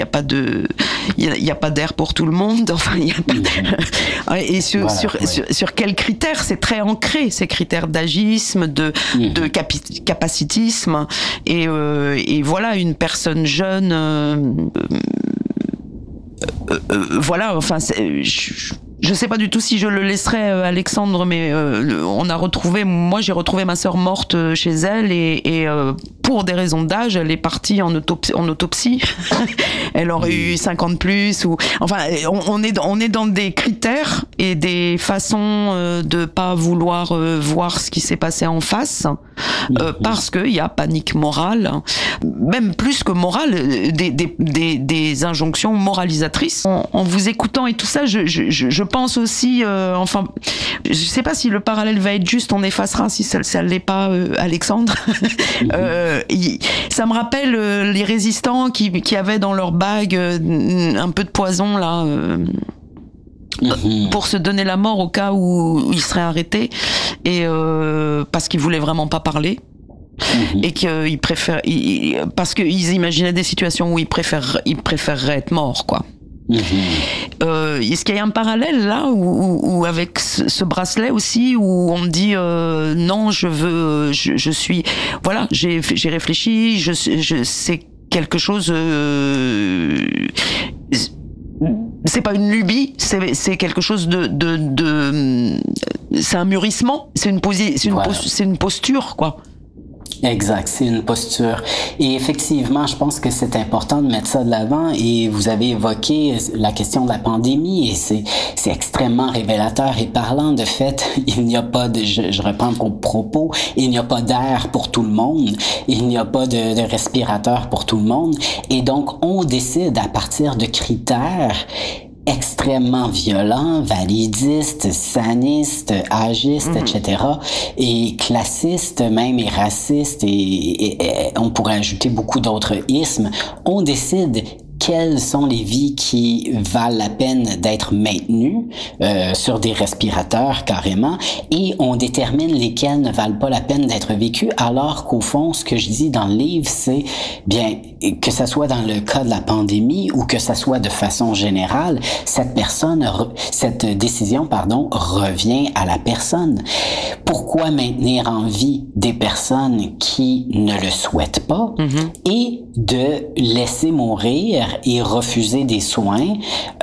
il y a pas d'air pour tout le monde. Enfin, il y a pas. Et sur quels critères? C'est très ancré, ces critères d'agisme, de capacitisme. Et voilà, une personne jeune. Voilà. Enfin, je sais pas du tout si je le laisserai, Alexandre, mais moi j'ai retrouvé ma sœur morte chez elle et pour des raisons d'âge, elle est partie en autopsie. Elle aurait eu 50 plus on est dans des critères et des façons de pas vouloir voir ce qui s'est passé en face parce que il y a panique morale, même plus que morale, des injonctions moralisatrices. En vous écoutant et tout ça, je pense aussi, je sais pas si le parallèle va être juste, on effacera si ça l'est pas, Alexandre. Ça me rappelle les résistants qui avaient dans leur bague un peu de poison là. Pour se donner la mort au cas où ils seraient arrêtés et parce qu'ils voulaient vraiment pas parler. Et qu'ils parce qu'ils imaginaient des situations où ils préféreraient être morts, quoi. Est-ce qu'il y a un parallèle là où avec ce bracelet aussi où on me dit non, je suis, voilà, j'ai réfléchi, je sais quelque chose. C'est pas une lubie, c'est quelque chose c'est un mûrissement, c'est une posture, quoi. Exact, c'est une posture. Et effectivement, je pense que c'est important de mettre ça de l'avant et vous avez évoqué la question de la pandémie et c'est extrêmement révélateur et parlant. De fait, il n'y a pas je reprends vos propos, il n'y a pas d'air pour tout le monde, il n'y a pas de respirateur pour tout le monde et donc on décide à partir de critères extrêmement violents, validistes, sanistes, agistes, etc. et classistes même et racistes et on pourrait ajouter beaucoup d'autres ismes. On décide quelles sont les vies qui valent la peine d'être maintenues sur des respirateurs carrément et on détermine lesquelles ne valent pas la peine d'être vécues alors qu'au fond, ce que je dis dans le livre, c'est bien que ça soit dans le cas de la pandémie ou que ça soit de façon générale, cette décision, revient à la personne. Pourquoi maintenir en vie des personnes qui ne le souhaitent pas et de laisser mourir et refuser des soins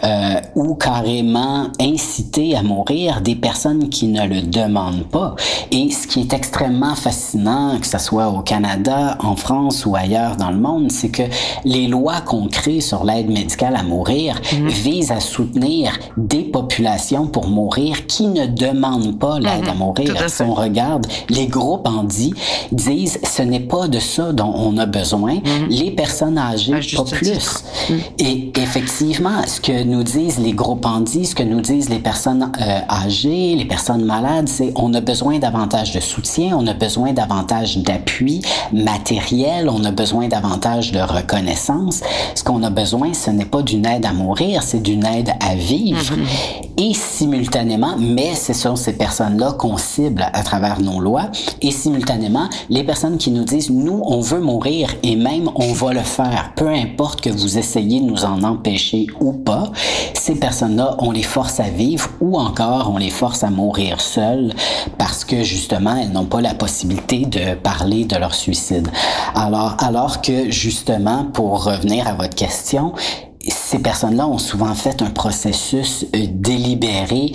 ou carrément inciter à mourir des personnes qui ne le demandent pas. Et ce qui est extrêmement fascinant, que ce soit au Canada, en France ou ailleurs dans le monde, c'est que les lois qu'on crée sur l'aide médicale à mourir visent à soutenir des populations pour mourir qui ne demandent pas l'aide à mourir. Si on regarde, les groupes handis disent ce n'est pas de ça dont on a besoin, les personnes âgées, pas plus. Et effectivement, ce que nous disent les groupes handis, ce que nous disent les personnes âgées, les personnes malades, c'est on a besoin davantage de soutien, on a besoin davantage d'appui matériel, on a besoin davantage de reconnaissance. Ce qu'on a besoin, ce n'est pas d'une aide à mourir, c'est d'une aide à vivre. Et simultanément, mais ce sont ces personnes-là qu'on cible à travers nos lois, et simultanément, les personnes qui nous disent, nous, on veut mourir et même on va le faire, peu importe que vous essayez de nous en empêcher ou pas, ces personnes-là, on les force à vivre ou encore on les force à mourir seules parce que justement, elles n'ont pas la possibilité de parler de leur suicide. Alors que justement, pour revenir à votre question, ces personnes-là ont souvent fait un processus délibéré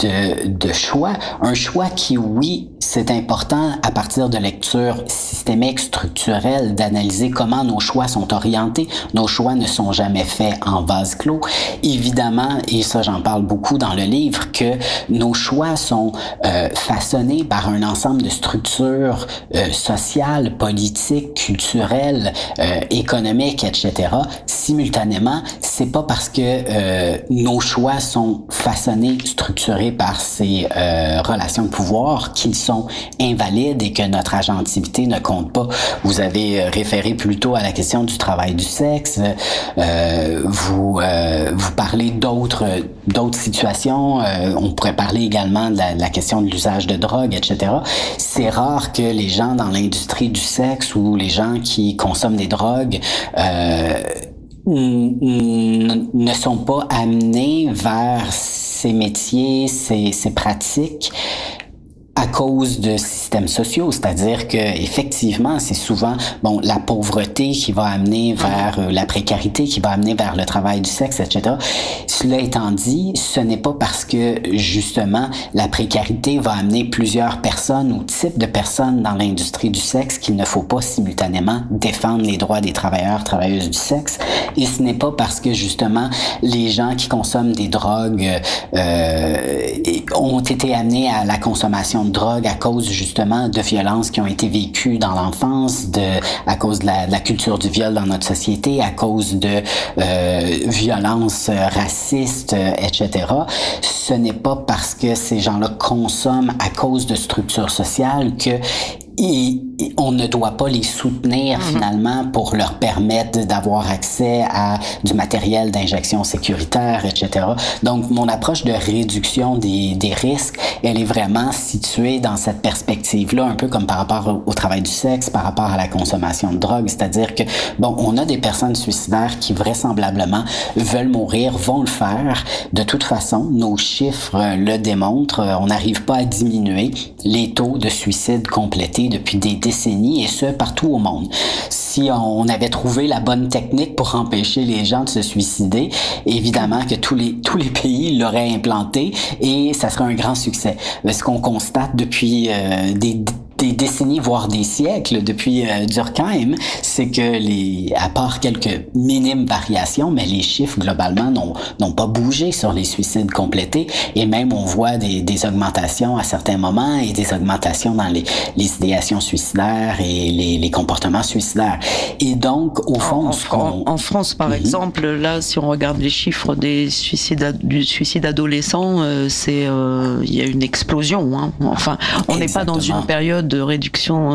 de choix. Un choix qui, oui, c'est important à partir de lectures systémiques, structurelles, d'analyser comment nos choix sont orientés. Nos choix ne sont jamais faits en vase clos. Évidemment, et ça j'en parle beaucoup dans le livre, que nos choix sont façonnés par un ensemble de structures sociales, politiques, culturelles, économiques, etc. Simultanément, c'est pas parce que nos choix sont façonnés, structurés par ces relations de pouvoir qu'ils sont invalides et que notre agentivité ne compte pas. Vous avez référé plutôt à la question du travail du sexe. Vous parlez d'autres situations. On pourrait parler également de la question de l'usage de drogue, etc. C'est rare que les gens dans l'industrie du sexe ou les gens qui consomment des drogues ne sont pas amenés vers ces métiers, ces pratiques à cause de systèmes sociaux, c'est-à-dire que effectivement, c'est souvent la pauvreté qui va amener vers la précarité, qui va amener vers le travail du sexe, etc. Cela étant dit, ce n'est pas parce que justement la précarité va amener plusieurs personnes ou types de personnes dans l'industrie du sexe qu'il ne faut pas simultanément défendre les droits des travailleurs, travailleuses du sexe. Et ce n'est pas parce que justement les gens qui consomment des drogues ont été amenés à la consommation de drogue à cause justement de violences qui ont été vécues dans l'enfance, à cause de la culture du viol dans notre société, à cause de violences racistes, etc. Ce n'est pas parce que ces gens-là consomment à cause de structures sociales que on ne doit pas les soutenir finalement pour leur permettre d'avoir accès à du matériel d'injection sécuritaire, etc. Donc, mon approche de réduction des risques, elle est vraiment située dans cette perspective-là, un peu comme par rapport au travail du sexe, par rapport à la consommation de drogue. C'est-à-dire que, on a des personnes suicidaires qui vraisemblablement veulent mourir, vont le faire. De toute façon, nos chiffres le démontrent. On n'arrive pas à diminuer les taux de suicide complétés depuis des décennies, et ce, partout au monde. Si on avait trouvé la bonne technique pour empêcher les gens de se suicider, évidemment que tous les pays l'auraient implanté et ça serait un grand succès. Ce qu'on constate depuis des décennies, voire des siècles, depuis Durkheim, c'est que à part quelques minimes variations, mais les chiffres globalement n'ont pas bougé sur les suicides complétés, et même on voit des augmentations à certains moments et des augmentations dans les idéations suicidaires et les comportements suicidaires. Et donc, au fond, en France, par exemple, là, si on regarde les chiffres du suicide adolescent, il y a une explosion, hein. Enfin, on n'est pas dans une période de réduction,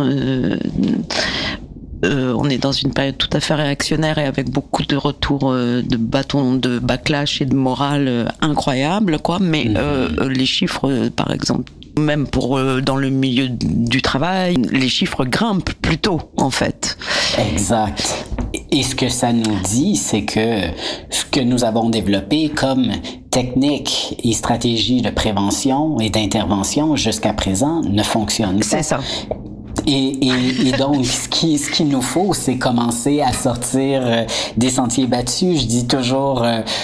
on est dans une période tout à fait réactionnaire et avec beaucoup de retours de bâtons, de backlash et de morale incroyables, quoi. Mais les chiffres, par exemple, même dans le milieu du travail, les chiffres grimpent plutôt, en fait. Exact. Et ce que ça nous dit, c'est que ce que nous avons développé comme technique et stratégie de prévention et d'intervention jusqu'à présent ne fonctionne pas. C'est ça. Et donc, ce qu'il nous faut, c'est commencer à sortir des sentiers battus. Je dis toujours,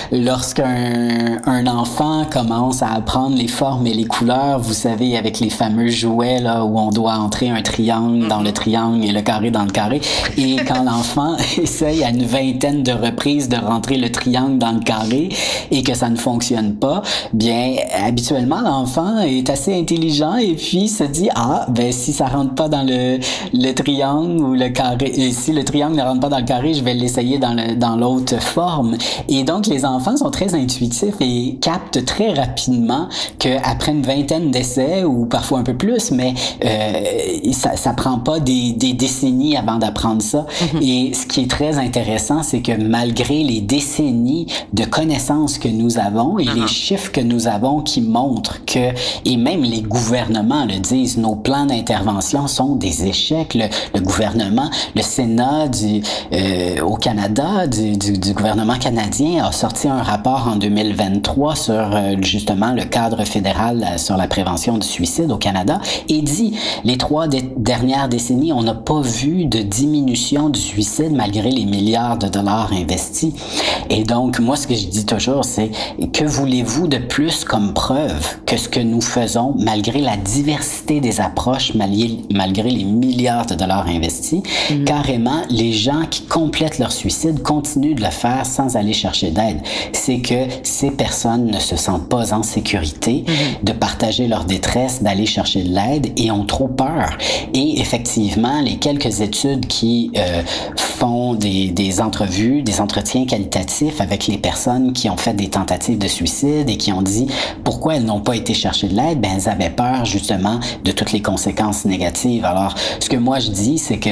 lorsqu'un enfant commence à apprendre les formes et les couleurs, vous savez, avec les fameux jouets là où on doit entrer un triangle dans le triangle et le carré dans le carré, et quand l'enfant essaye à une vingtaine de reprises de rentrer le triangle dans le carré et que ça ne fonctionne pas, bien, habituellement, l'enfant est assez intelligent et puis se dit, si ça rentre pas dans le triangle ou le carré, et si le triangle ne rentre pas dans le carré, je vais l'essayer dans l'autre forme. Et donc, les enfants sont très intuitifs et captent très rapidement qu'après une vingtaine d'essais, ou parfois un peu plus, mais ça prend pas des décennies avant d'apprendre ça. Et ce qui est très intéressant, c'est que malgré les décennies de connaissances que nous avons et les chiffres que nous avons qui montrent que, et même les gouvernements le disent, nos plans d'intervention sont des échecs. Le gouvernement, le Sénat au Canada, du gouvernement canadien a sorti un rapport en 2023 sur justement le cadre fédéral sur la prévention du suicide au Canada, et dit, les 3 dernières décennies, on n'a pas vu de diminution du suicide malgré les milliards de dollars investis. Et donc, moi, ce que je dis toujours, c'est, que voulez-vous de plus comme preuve que ce que nous faisons, malgré la diversité des approches, malgré les milliards de dollars investis, carrément, les gens qui complètent leur suicide continuent de le faire sans aller chercher d'aide. C'est que ces personnes ne se sentent pas en sécurité de partager leur détresse, d'aller chercher de l'aide, et ont trop peur. Et effectivement, les quelques études qui font des entrevues, des entretiens qualitatifs avec les personnes qui ont fait des tentatives de suicide et qui ont dit pourquoi elles n'ont pas été chercher de l'aide, elles avaient peur justement de toutes les conséquences négatives. Alors, ce que moi je dis, c'est que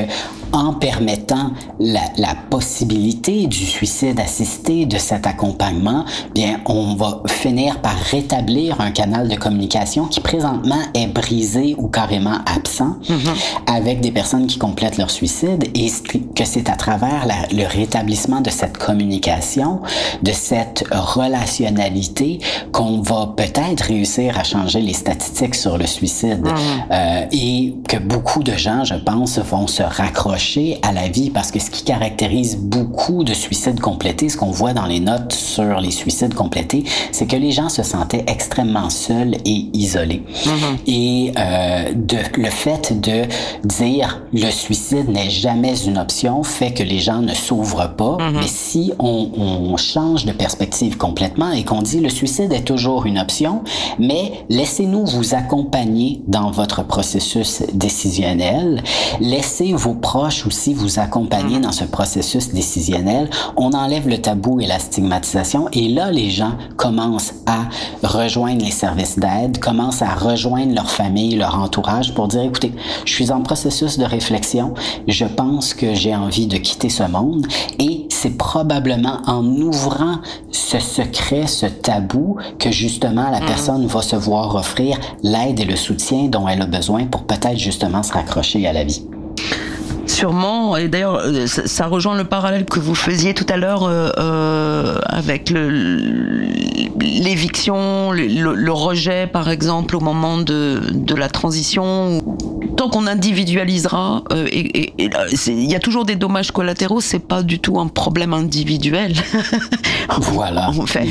en permettant la possibilité du suicide assisté, de cet accompagnement, bien, on va finir par rétablir un canal de communication qui présentement est brisé ou carrément absent avec des personnes qui complètent leur suicide, et que c'est à travers le rétablissement de cette communication, de cette relationnalité, qu'on va peut-être réussir à changer les statistiques sur le suicide, et que beaucoup de gens, je pense, vont se raccrocher à la vie, parce que ce qui caractérise beaucoup de suicides complétés, ce qu'on voit dans les notes sur les suicides complétés, c'est que les gens se sentaient extrêmement seuls et isolés. Et le fait de dire le suicide n'est jamais une option fait que les gens ne s'ouvrent pas. Mais si on change de perspective complètement et qu'on dit le suicide est toujours une option, mais laissez-nous vous accompagner dans votre processus décisionnel, laissez vos proches aussi vous accompagner dans ce processus décisionnel, on enlève le tabou et la stigmatisation, et là les gens commencent à rejoindre les services d'aide, commencent à rejoindre leur famille, leur entourage pour dire écoutez, je suis en processus de réflexion, je pense que j'ai envie de quitter ce monde, et c'est probablement en ouvrant ce secret, ce tabou, que justement la personne va se voir offrir l'aide et le soutien dont elle a besoin pour peut-être justement se raccrocher à la vie. Sûrement, et d'ailleurs ça rejoint le parallèle que vous faisiez tout à l'heure avec l'éviction, le rejet par exemple au moment de la transition. Tant qu'on individualisera, il y a toujours des dommages collatéraux, c'est pas du tout un problème individuel. Voilà. En fait.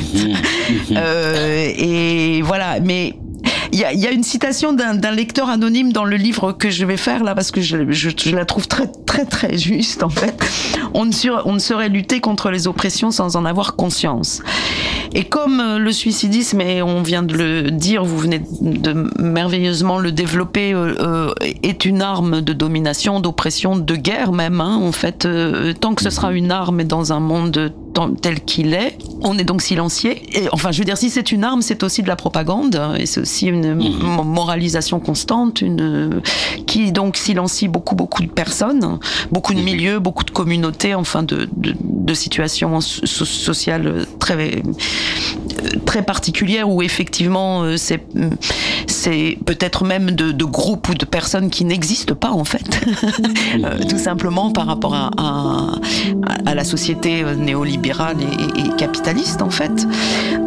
Et voilà, mais il y a une citation d'un lecteur anonyme dans le livre que je vais faire là, parce que je la trouve très très très juste en fait. On ne saurait lutter contre les oppressions sans en avoir conscience. Et comme le suicidisme, et on vient de le dire, vous venez de merveilleusement le développer, est une arme de domination, d'oppression, de guerre même, hein, en fait, tant que ce sera une arme dans un monde tel qu'il est, on est donc silencié. Et, enfin, je veux dire, si c'est une arme, c'est aussi de la propagande, et c'est aussi une moralisation constante, qui donc silencie beaucoup de personnes, beaucoup de milieux, beaucoup de communautés, enfin de situations sociales très particulières où effectivement c'est peut-être même de groupes ou de personnes qui n'existent pas en fait, tout simplement par rapport à la société néolibérale et capitaliste en fait.